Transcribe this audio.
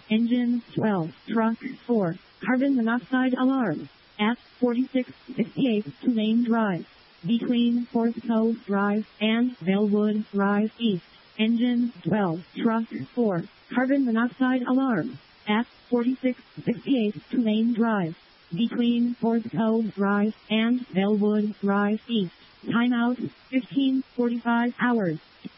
Engine 12, truck 4, carbon monoxide alarm, at 4668 Tulane Drive, between Forthco Drive and Bellwood Drive East. Engine 12, truck 4, carbon monoxide alarm, at 4668 Tulane Drive, between Forthco Drive and Bellwood Drive East. Timeout, 15:45 hours.